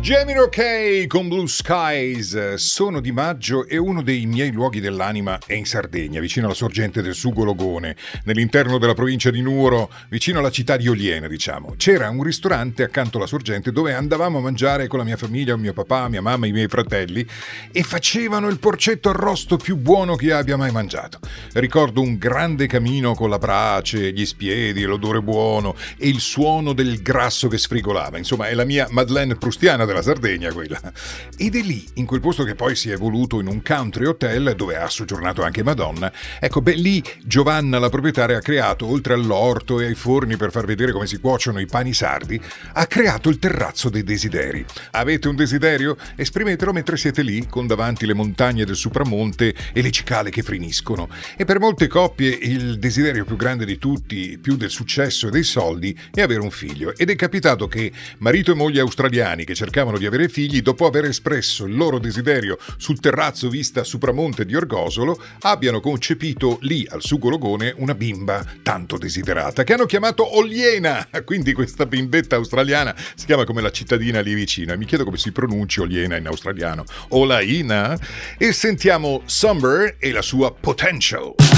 Gemini OK con Blue Skies. Sono di maggio e uno dei miei luoghi dell'anima è in Sardegna, vicino alla sorgente del Sugo Logone, nell'interno della provincia di Nuoro, vicino alla città di Oliena, diciamo. C'era un ristorante accanto alla sorgente dove andavamo a mangiare con la mia famiglia, mio papà, mia mamma e i miei fratelli, e facevano il porcetto arrosto più buono che abbia mai mangiato. Ricordo un grande camino con la brace, gli spiedi, l'odore buono e il suono del grasso che sfrigolava. Insomma, è la mia Madeleine prustiana della Sardegna quella. Ed è lì, in quel posto che poi si è evoluto in un country hotel dove ha soggiornato anche Madonna. Ecco, lì Giovanna, la proprietaria, ha creato, oltre all'orto e ai forni per far vedere come si cuociono i pani sardi, ha creato il terrazzo dei desideri. Avete un desiderio? Esprimetelo mentre siete lì, con davanti le montagne del Supramonte e le cicale che friniscono. E per molte coppie il desiderio più grande di tutti, più del successo e dei soldi, è avere un figlio. Ed è capitato che marito e moglie australiani che cercavano di avere figli, dopo aver espresso il loro desiderio sul terrazzo vista Supramonte di Orgosolo, abbiano concepito lì al Sugo Logone una bimba tanto desiderata che hanno chiamato Oliena. Quindi questa bimbetta australiana si chiama come la cittadina lì vicina. Mi chiedo come si pronunci Oliena in australiano. Olaina. E sentiamo Summer e la sua Potential.